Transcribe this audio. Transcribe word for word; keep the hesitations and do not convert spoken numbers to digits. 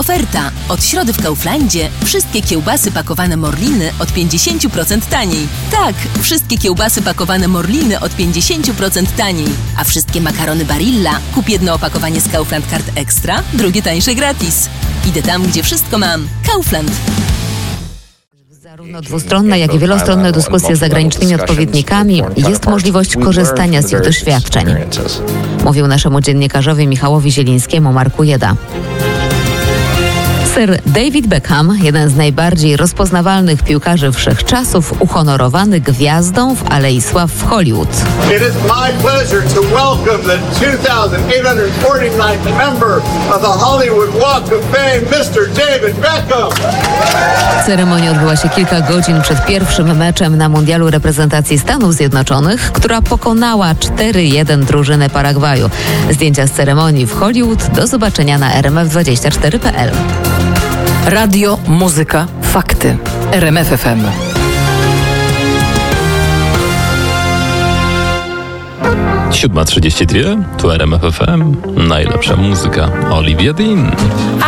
Oferta. Od środy w Kauflandzie wszystkie kiełbasy pakowane Morliny od pięćdziesiąt procent taniej. Tak, wszystkie kiełbasy pakowane Morliny od pięćdziesiąt procent taniej. A wszystkie makarony Barilla. Kup jedno opakowanie z Kaufland Card Extra, drugie tańsze gratis. Idę tam, gdzie wszystko mam. Kaufland. Zarówno dwustronne, jak i wielostronne dyskusje z zagranicznymi odpowiednikami jest możliwość korzystania z ich doświadczeń. Mówił naszemu dziennikarzowi Michałowi Zielińskiemu Marku Jeda. Sir David Beckham, jeden z najbardziej rozpoznawalnych piłkarzy wszechczasów, uhonorowany gwiazdą w Alei Sław w Hollywood. It is my pleasure to welcome the two thousand eight hundred forty-ninth member of the Hollywood Walk of Fame, mister David Beckham. Ceremonia odbyła się kilka godzin przed pierwszym meczem na mundialu reprezentacji Stanów Zjednoczonych, która pokonała cztery jeden drużynę Paragwaju. Zdjęcia z ceremonii w Hollywood do zobaczenia na r m f dwadzieścia cztery kropka p l. Radio, muzyka, fakty. R M F F M. siódma trzydzieści dwa, tu R M F F M. Najlepsza muzyka. Olivia Dean.